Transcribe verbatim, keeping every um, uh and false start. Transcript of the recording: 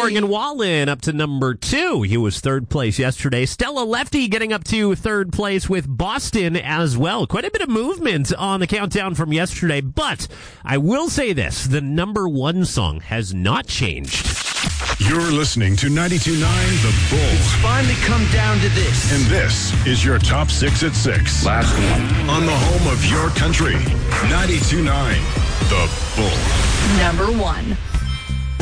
Morgan Wallen up to number two. He was third place yesterday. Stella Lefty getting up to third place with Boston as well. Quite a bit of movement on the countdown from yesterday, but I will say this, the number one song has not changed. You're listening to ninety-two point nine The Bull. It's finally come down to this. And this is your top six at six. Last one. On the home of your country, ninety-two point nine The Bull. Number one.